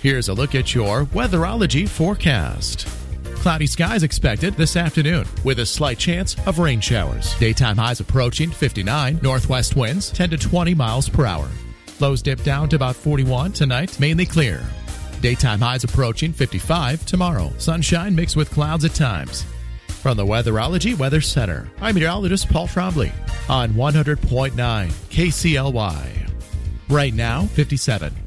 Here's a look at your Weatherology forecast. Cloudy skies expected this afternoon with a slight chance of rain showers. Daytime highs approaching 59, northwest winds 10 to 20 miles per hour. Lows dip down to about 41 tonight, mainly clear. Daytime highs approaching 55 tomorrow. Sunshine mixed with clouds at times. From the Weatherology Weather Center, I'm meteorologist Paul Trombley on 100.9 KCLY. Right now, 57.